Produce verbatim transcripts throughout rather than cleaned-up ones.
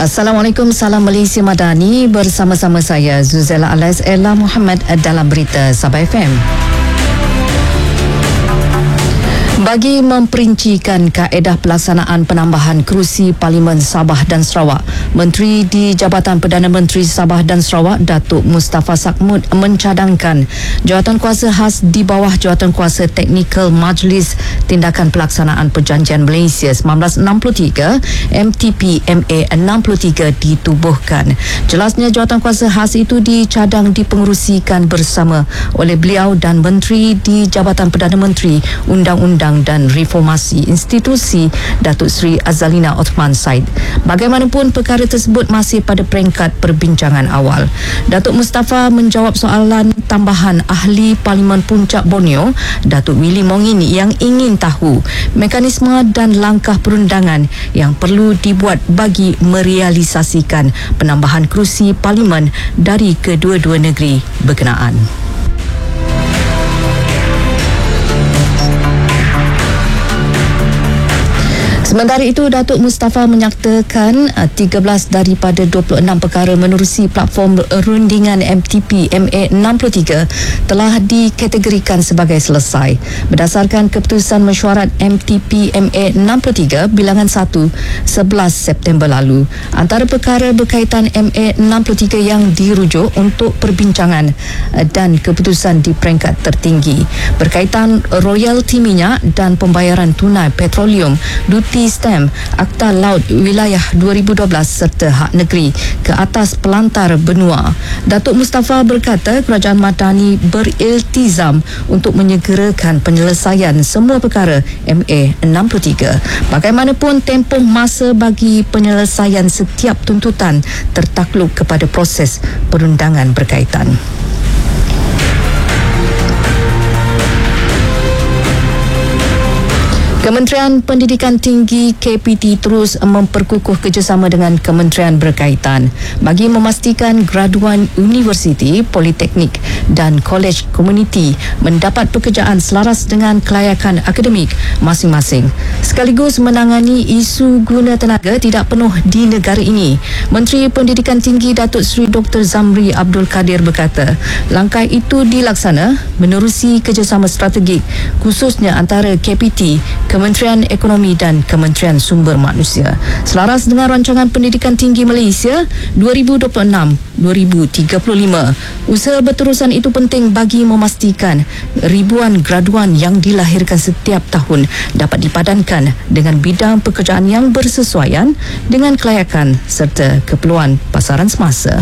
Assalamualaikum, salam Malaysia Madani. Bersama-sama saya Zuzela Alias Ella Muhammad dalam berita Sabah F M. Bagi memperincikan kaedah pelaksanaan penambahan kerusi Parlimen Sabah dan Sarawak, Menteri di Jabatan Perdana Menteri Sabah dan Sarawak, Datuk Mustafa Sakmud, mencadangkan jawatankuasa khas di bawah Jawatankuasa Teknikal Majlis Tindakan Pelaksanaan Perjanjian Malaysia seribu sembilan ratus enam puluh tiga M T P M A enam puluh tiga ditubuhkan. Jelasnya jawatankuasa khas itu dicadang dipengerusikan bersama oleh beliau dan Menteri di Jabatan Perdana Menteri Undang-Undang dan Reformasi Institusi, Datuk Seri Azalina Othman Said. Bagaimanapun, perkara tersebut masih pada peringkat perbincangan awal. Datuk Mustafa menjawab soalan tambahan ahli Parlimen Puncak Borneo, Datuk Willy Mongin, yang ingin tahu mekanisme dan langkah perundangan yang perlu dibuat bagi merealisasikan penambahan kerusi Parlimen dari kedua-dua negeri berkenaan. Sementara itu, Datuk Mustafa menyatakan tiga belas daripada dua puluh enam perkara menerusi platform rundingan M T P M A enam puluh tiga telah dikategorikan sebagai selesai berdasarkan keputusan mesyuarat M T P M A enam puluh tiga bilangan satu sebelas September lalu. Antara perkara berkaitan M A enam puluh tiga yang dirujuk untuk perbincangan dan keputusan di peringkat tertinggi berkaitan royalti minyak dan pembayaran tunai petroleum, duty stem, Akta Laut Wilayah dua ribu dua belas serta hak negeri ke atas pelantar benua. Datuk Mustafa berkata Kerajaan Madani beriltizam untuk menyegerakan penyelesaian semua perkara M A enam puluh tiga. Bagaimanapun, tempoh masa bagi penyelesaian setiap tuntutan tertakluk kepada proses perundangan berkaitan. Kementerian Pendidikan Tinggi K P T terus memperkukuh kerjasama dengan kementerian berkaitan bagi memastikan graduan universiti, politeknik dan kolej komuniti mendapat pekerjaan selaras dengan kelayakan akademik masing-masing, sekaligus menangani isu guna tenaga tidak penuh di negara ini. Menteri Pendidikan Tinggi Datuk Seri Doktor Zamri Abdul Kadir berkata, langkah itu dilaksana menerusi kerjasama strategik khususnya antara K P T, Kementerian Ekonomi dan Kementerian Sumber Manusia selaras dengan Rancangan Pendidikan Tinggi Malaysia dua ribu dua puluh enam dua ribu tiga puluh lima. Usaha berterusan itu penting bagi memastikan ribuan graduan yang dilahirkan setiap tahun dapat dipadankan dengan bidang pekerjaan yang bersesuaian dengan kelayakan serta keperluan pasaran semasa.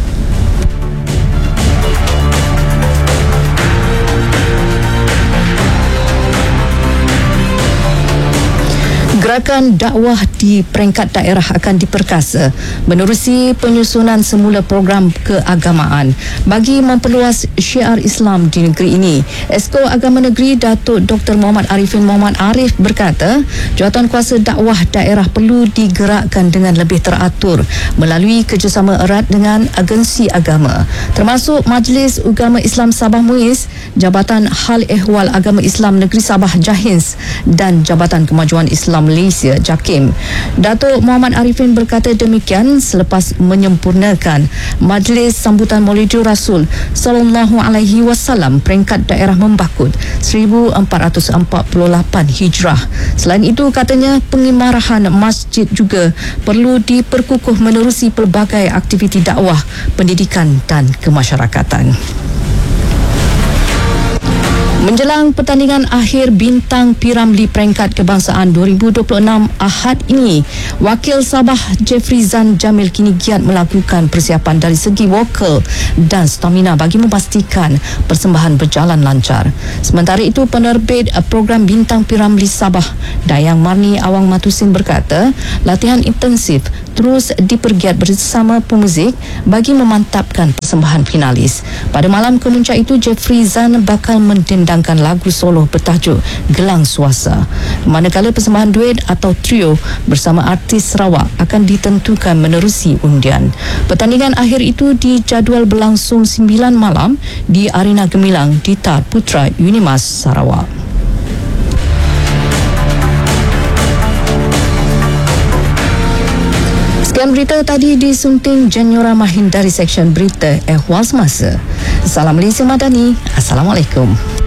Gerakan dakwah di peringkat daerah akan diperkasa menerusi penyusunan semula program keagamaan bagi memperluas syiar Islam di negeri ini. Esko Agama Negeri Datuk Doktor Muhammad Arifin Muhammad Arif berkata, jawatankuasa dakwah daerah perlu digerakkan dengan lebih teratur melalui kerjasama erat dengan agensi agama termasuk Majlis Ugama Islam Sabah Muiz, Jabatan Hal Ehwal Agama Islam Negeri Sabah Jahins dan Jabatan Kemajuan Islam Malaysia JAKIM. Datuk Muhammad Arifin berkata demikian selepas menyempurnakan Majlis Sambutan Maulidur Rasul sallallahu alaihi wasallam peringkat daerah Membakut seribu empat ratus empat puluh lapan Hijrah. Selain itu, katanya pengimarahan masjid juga perlu diperkukuh menerusi pelbagai aktiviti dakwah, pendidikan dan kemasyarakatan. Menjelang pertandingan akhir Bintang Piramli Peringkat Kebangsaan dua ribu dua puluh enam Ahad ini, Wakil Sabah Jeffrey Zan Jamil kini giat melakukan persiapan dari segi vokal dan stamina bagi memastikan persembahan berjalan lancar. Sementara itu, penerbit program Bintang Piramli Sabah, Dayang Marni Awang Matusin berkata, latihan intensif terus dipergiat bersama pemuzik bagi memantapkan persembahan finalis. Pada malam kemuncak itu, Jeffrey Zan bakal mendendangkan lagu solo bertajuk Gelang Suasa, manakala persembahan duet atau trio bersama artis Sarawak akan ditentukan menerusi undian. Pertandingan akhir itu dijadual berlangsung sembilan malam di Arena Gemilang di Tar Putra Unimas Sarawak. Sekian berita tadi disunting Janyura Mahin dari Seksyen Berita Ehwal Semasa. Salam Malaysia Madani. Assalamualaikum.